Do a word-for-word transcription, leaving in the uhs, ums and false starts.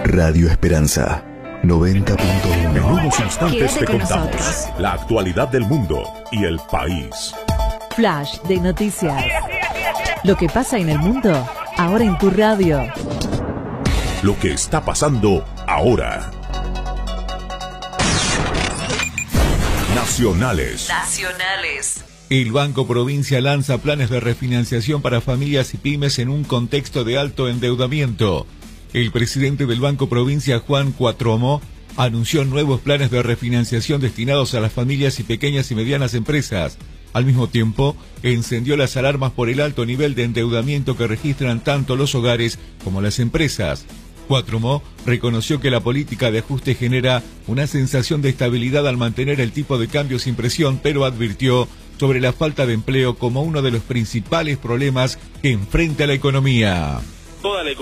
Radio Esperanza noventa punto uno. En unos instantes te Quédate con contamos nosotros. la actualidad del mundo y el país. Flash de noticias. Lo que pasa en el mundo, ahora en tu radio. Lo que está pasando ahora. Nacionales. Nacionales. El Banco Provincia lanza planes de refinanciación para familias y pymes en un contexto de alto endeudamiento. El presidente del Banco Provincia, Juan Cuatromo, anunció nuevos planes de refinanciación destinados a las familias y pequeñas y medianas empresas. Al mismo tiempo, encendió las alarmas por el alto nivel de endeudamiento que registran tanto los hogares como las empresas. Cuatromo reconoció que la política de ajuste genera una sensación de estabilidad al mantener el tipo de cambio sin presión, pero advirtió sobre la falta de empleo como uno de los principales problemas que enfrenta la economía. Toda la